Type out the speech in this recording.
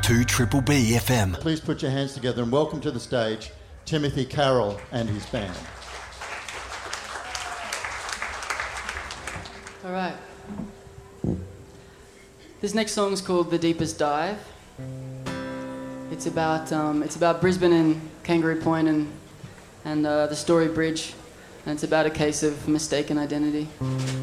2 Triple B FM. Please put your hands together and welcome to the stage Timothy Carroll and his band. All right. This next song is called The Deepest Dive. It's about Brisbane and Kangaroo Point and the Story Bridge, and it's about a case of mistaken identity.